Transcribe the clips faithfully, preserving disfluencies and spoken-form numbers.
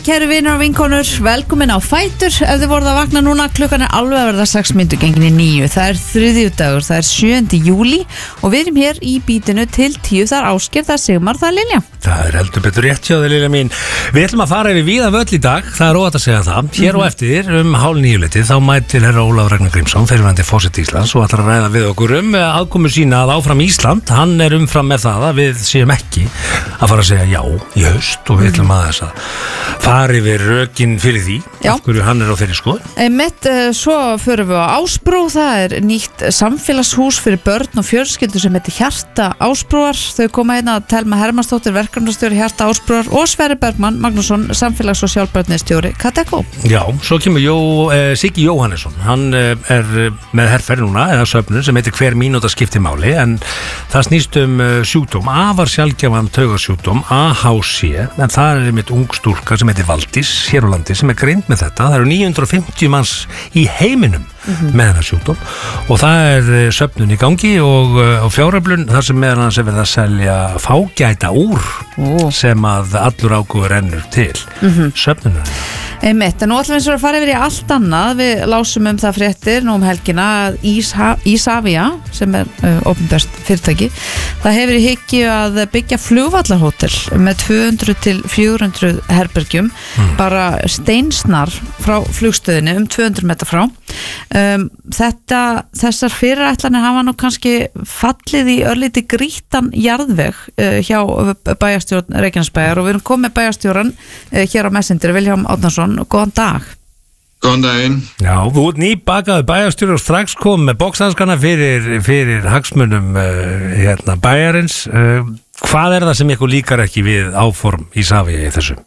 kæru vinur og vinkonur, velkomin á Fætur. Ef þið voruð að vakna núna, klukkan er alveg að verða sex mínútur gengin í níu. Það er þriðjudagur, það er sjöunda júlí og við erum hér í bítinu til tíu. Það er Ásgeir, það er Sigmar, það er Lilja. Það er heldur betur rétt hjá þig, Lilja mín. Við ætlum að fara yfir víða völl í dag, það er óhætt að segja það. Hér mm-hmm. og eftir um hálf níuleiti þá mætir herra Ólafur Ragnar Grímsson, fyrrverandi forseti Íslands, og ætlar að ræða við okkur um aðkomu sína að áfram Ísland. Hann er umfram með það að við séum ekki að fara að segja já í haust og við ætlum að þess að fara yfir rökin fyrir því, af hverju hann er á þeirri skoðun. Einmitt, svo förum við á Ásbrú, það er nýtt samfélagshús fyrir börn og fjölskyldur sem heitir Hjarta Ásbrúar. Þau koma hérna að Telma Hermannsdóttir, verkefnastjóri Hjarta Ásbrúar, og Sverrir Bergmann Magnússon, samfélags- og sjálfbærnistjóri Kadeco. Já, svo kemur Jó, eh, Siggi Jóhannesson, hann eh, er með herferð núna, eða söfnun, sem heitir Hver mínúta skiptir máli, en það snýst um eh, sjúkdóm, afar sjaldgæfan taugasjúkdóm, A H C, en það er einmitt ung stúlka sem heitir Valdís hér á landi sem er greind með þetta. Það eru níu hundruð og fimmtíu manns í heiminum mm-hmm. með þennar sjúkdóm og það er söfnun í gangi og, og fjáröflun þar sem meðan hans er verið að selja fágæta úr oh. sem að allur ágóður rennur til mm-hmm. söfnunar. Einmitt, en nú ætlum við að fara yfir í allt annað. Við lásum um það fréttir nú um helgina að Isavia, sem er uh, opinbert fyrirtæki, það hefur í hyggju að byggja flugvallarhótel með tvö hundruð til fjögur hundruð herbergjum mm. bara steinsnar frá flugstöðinu um tvö hundruð metra frá. Um, þetta, þessar fyrirætlanir hafa nú kannski fallið í örlíti grýttan jarðveg uh, hjá bæjarstjórn Reykjanesbæjar, og við erum komið bæjarstjóran uh, hér á Messenger, Vilhjálm Árnason. Góðan dag. Góðan daginn. Já, þú ert nýbakaður bæjarstjóri og strax kom með boxhanskana fyrir, fyrir hagsmunum uh, hérna, bæjarins. Uh, hvað er það sem ykkur líkar ekki við áform Isavia í þessu?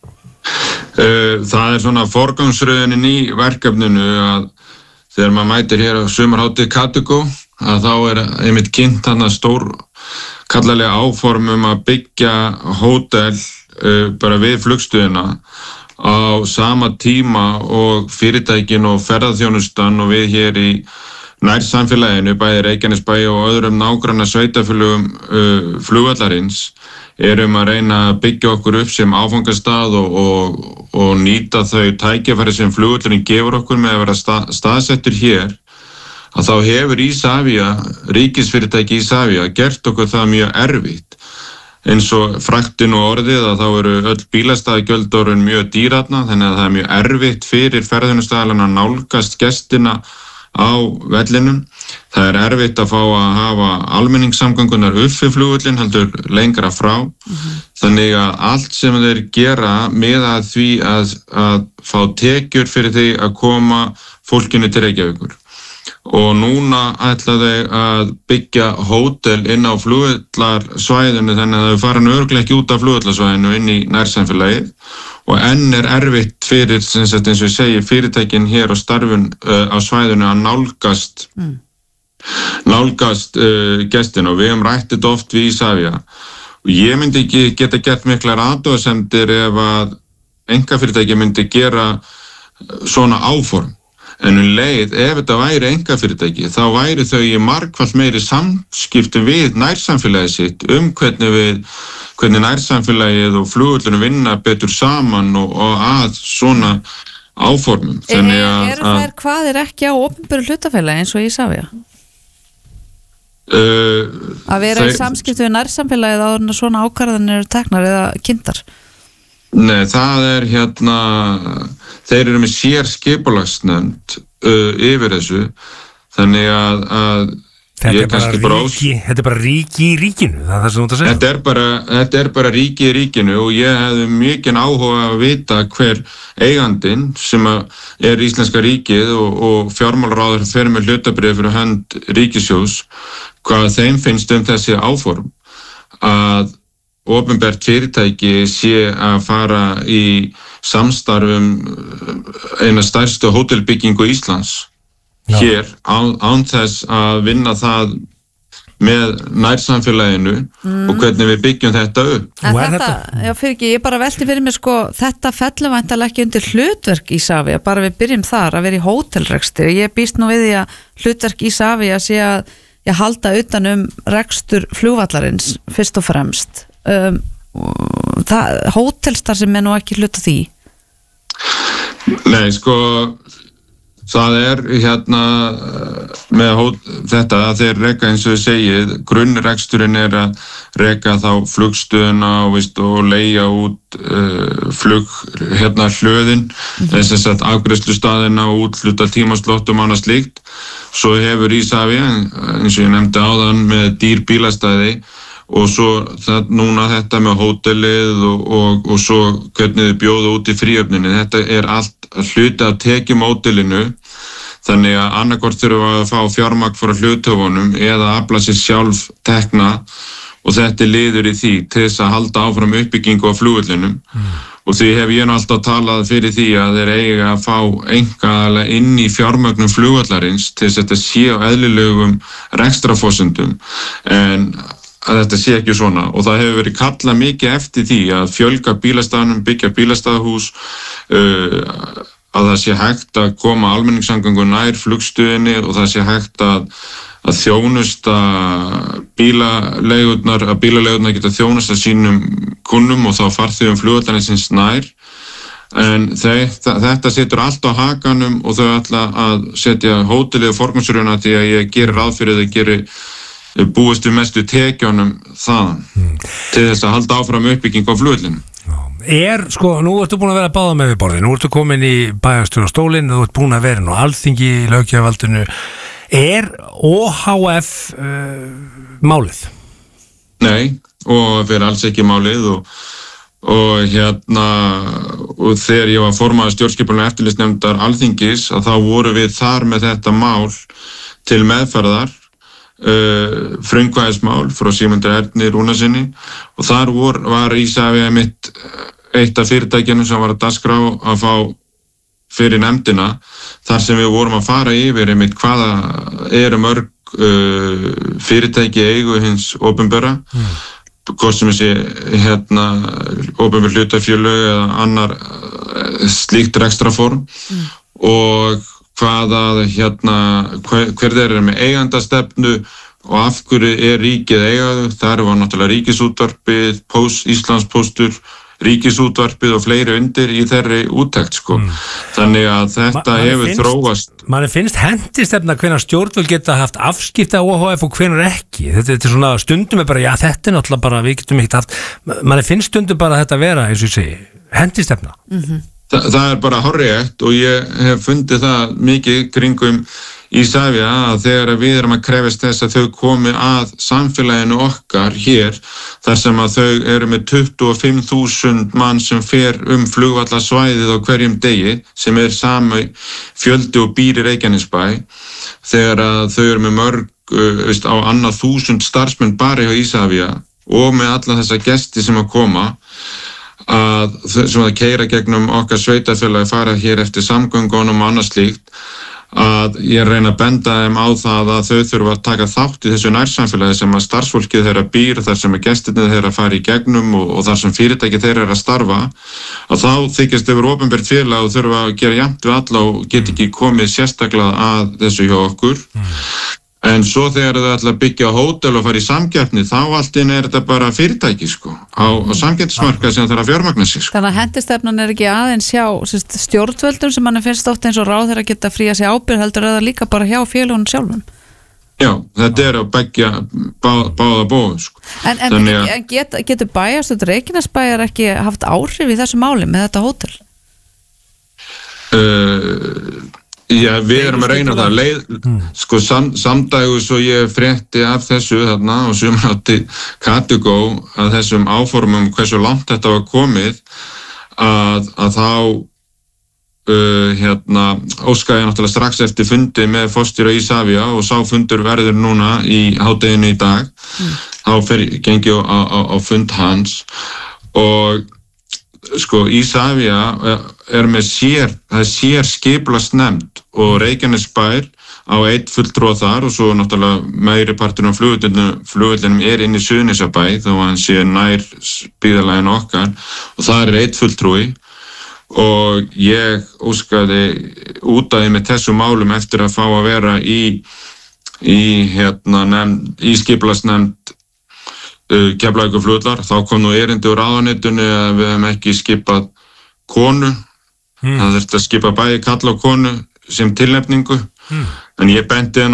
Uh, það er svona forgangsröðunin í verkefninu að þegar maður mætir hér á sumarhátíð Kadeco, að þá er einmitt kynnt þarna stór kallalega áform um að byggja hótel uh, bara við flugstöðina á sama tíma og fyrirtækin og ferðaþjónustan og við hér í nærsamfélaginu, bæði Reykjanesbæ og öðrum nágranna sveitafélögum uh, flugvallarins, erum að reyna að byggja okkur upp sem áfangastað og, og, og nýta þau tækifæri sem flugvallurinn gefur okkur með að vera stað, staðsettur hér, að þá hefur Isavia, ríkisfyrirtæki Isavia, gert okkur það mjög erfitt. Eins og fræktin og orðið að þá eru öll bílastæðagjöld orðin mjög dýratna, þannig að það er mjög erfitt fyrir ferðunarstaðalana að nálgast gestina á vellinum. Það er erfitt að fá að hafa almenningssamgöngunar upp við flugvöllin heldur lengra frá. Mm-hmm. Þannig að allt sem þeir gera miða að því að, að fá tekjur fyrir því að koma fólkinu til Reykjavíkur. Og núna ætla þau að byggja hótel inn á flugvallarsvæðinu, þannig að þau fara örugglega ekki út af flugvallarsvæðinu inn í nærsamfélagið, og enn er erfitt fyrir, sem sagt, eins og ég segi, fyrirtækin hér á starfun uh, á svæðinu að nálgast mm. nálgast uh, gestin, og við hefum rætt þetta oft við Isavia, og ég myndi ekki geta gert miklar athugasemdir ef að einkafyrirtæki myndi gera svona áform. En um leið, ef þetta væri einkafyrirtæki, þá væri þau í margfalt meiri samskiptum við nærsamfélagið sitt um hvernig við, hvernig nærsamfélagið og flugvöllurinn vinna betur saman og, og að svona áformum. Þannig að... Eru þær hvaðir ekki á opinberu hlutafélagi eins og Isavia? Uh, að vera í samskiptum við nærsamfélagið áður en svona ákvarðanir eru teknar eða kynntar? Nei, það er hérna, þeir eru með sér skipulagsnefnd uh, yfir þessu, þannig að, að þetta er bara ríki, ós... þetta er bara ríki í ríkinu, það er það sem þú ert að segja. Þetta er bara, þetta er bara ríki í ríkinu, og ég hefði mikinn áhuga að vita hver eigandinn sem er íslenska ríkið og, og fjármálaráður fer með hlutabréf fyrir hönd ríkissjóðs, hvað þeim finnst um þessi áform að opinbert fyrirtæki sé að fara í samstarfum eina stærstu hótelbyggingu Íslands Já. hér án, án þess að vinna það með nærsamfélaginu mm. og hvernig við byggjum þetta upp. En þetta, já fyrir ekki, ég bara velti fyrir mig sko, þetta fellur væntanlega ekki undir hlutverk Isavia, bara við byrjum þar að vera í hótelrekstri. Ég býst nú við því að hlutverk Isavia sé að ég halda utan um rekstur flugvallarins fyrst og fremst. Um, það, hótelstar sem er nú ekki hluta því. Nei, sko það er hérna með hót, þetta að þeir reka eins og þið segið, grunnreksturinn er að reka þá flugstöðuna og, veist, og leigja út uh, flug hérna hlöðin mm-hmm. þess að afgreiðslustaðina og útluta tímaslottum og annað slíkt. Svo hefur Isavia eins og ég nefndi áðan með dýr bílastæði og svo það, núna þetta með hótelið og, og, og svo hvernig þið bjóða út í fríöfninni. Þetta er allt hluti af tekjumódelinu, þannig að annarkvort þurfa að fá fjármagn frá hluthöfunum eða afla sér sjálf tekna og þetta er liður í því til þess að halda áfram uppbyggingu á flugvellinum mm. og því hef ég nú alltaf talað fyrir því að þeir eiga að fá einkaaðilega inn í fjármögnum flugvallarins til þess að þetta sé á eðlilegum rekstrarforsendum en að þetta sé ekki svona og það hefur verið kallað mikið eftir því að fjölga bílastæðunum, byggja bílastæðahús, uh, að það sé hægt að koma almenningssamgöngur nær flugstöðinni og það sé hægt að, að þjónusta bílaleigurnar, að bílaleigurnar geta þjónusta sínum kunnum og þá farþegum flugvallarins nær. En þetta, þetta setur allt á hakanum og þau ætla að setja hótelið og forgangsröðuna því að ég gerir ráð fyrir þau gerir búist við mestu tekjunum þaðan mm. til þess að halda áfram uppbygging á flugvellinu. Er, sko, nú ertu búin að vera að báða með við borðið, nú ertu komin í bæjarstjórastólinn, þú ert búin að vera nú alþingi í löggjafarvaldinu. Er O H F uh, málið? Nei, O H F er alls ekki málið og, og hérna og þegar ég var formaður stjórnskipunar eftirlitsnefndar Alþingis að þá voru við þar með þetta mál til meðferðar Uh, frumkvæðismál frá Sigmundi Erni Rúnarsinni og þar vor, var Isavia mitt eitt af fyrirtækjunum sem var að dagskrá að fá fyrir nefndina þar sem við vorum að fara yfir einmitt hvaða eru mörg uh, fyrirtæki eigu hins opinbera mm. hvort sem þessi hérna opinber hlutafélög eða annar uh, slíkt rekstraform mm. og hvaða hérna hver, hver þeir eru með eigandastefnu og af hverju er ríkið eigaðu. Það var náttúrulega ríkisútvarpið, post, Íslandspóstur, ríkisútvarpið og fleiri undir í þeirri úttekt sko. Mm. Þannig að þetta Ma, hefur finnst, þróast. Manni finnst hendistefna hvenær stjórnvöld geta haft afskipti á O H F og hvenær ekki. Þetta er svona stundum er bara, já þetta er náttúrulega bara, við getum ekki haft, manni finnst stundum bara þetta vera, eins og ég segi, hendistefna. Mhm. Þa, það er bara hárrétt og ég hef fundið það mikið kringum Isavia að þegar við erum að krefast þess að þau komi að samfélaginu okkar hér þar sem að þau eru með tuttugu og fimm þúsund mann sem fer um flugvallarsvæðið á hverjum degi sem er sami fjöldi og býr í Reykjanesbæ þegar að þau eru með mörg uh, veist, á annað þúsund starfsmenn bara hjá Isavia og með alla þessa gesti sem að koma að sem að keyra gegnum okkar sveitarfélagi fara hér eftir samgöngunum og annað slíkt að ég reyna að benda þeim á það að þau þurfa að taka þátt í þessu nærsamfélagi sem að starfsfólkið þeirra býr, þar sem að gestirnir þeirra fara í gegnum og, og þar sem fyrirtæki þeirra er að starfa að þá þykjast yfir opinbert félag og þurfa að gera jafnt við alla og get ekki komið sérstaklega að þessu hjá okkur mm. En svo þegar þau ætla að byggja hótel og fara í samkeppni, þá allt inn er þetta bara fyrirtæki sko, á, á samkeppnismarkaði sem það þarf að fjármagna sig sko. Þannig að hendistefnan er ekki aðeins hjá sérst, stjórnvöldum sem mann finnst oft eins og ráðherra geta fría sig ábyrgð heldur eða líka bara hjá félagunum sjálfum. Já, þetta er að byggja bá, báða bóðu sko. En, en, að... en get, getur bæjarstjórn Reykjanesbæjar ekki haft áhrif í þessu máli með þetta hótel? Uh, Já, við erum að reyna það leið, sko sam, samdægus og ég frétti af þessu þarna og sumrátti Katugó að þessum áformum hversu langt þetta var komið að, að þá uh, hérna óskaði ég náttúrulega strax eftir fundi með forstjóra Isavia og sá fundur verður núna í hádeginu í dag mm. þá fer, gengi ég á, á, á fund hans og sko Isavia er með sér, það er sér skipulagsnefnd og Reykjanesbær á eitt fulltrúa þar og svo náttúrulega meiri partur af flugvellinum er inn í Suðurnesjabæ þó að hann sé nær byggðarlaginu okkar og það er eitt fulltrúi og ég óskaði út af því með þessu málum eftir að fá að vera í, í, hérna, nefnd, í skipulagsnefnd Keflavíkurflugvallar, þá kom nú erindi úr ráðuneytinu að við hefum ekki skipað konu mm. það þurfti að skipa bæði kall og konu sem tilnefningu mm. en ég benti henn